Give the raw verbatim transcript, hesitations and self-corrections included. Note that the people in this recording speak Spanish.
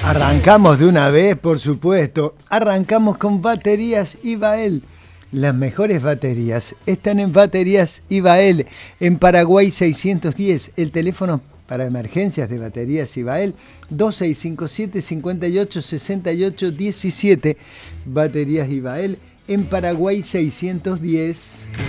Arrancamos de una vez, por supuesto. Arrancamos con Baterías Ibael. Las mejores baterías están en Baterías Ibael, en Paraguay seiscientos diez. El teléfono para emergencias de Baterías Ibael, dos seis cinco siete, cinco ocho, seis ocho uno siete. Baterías Ibael, en Paraguay seiscientos diez.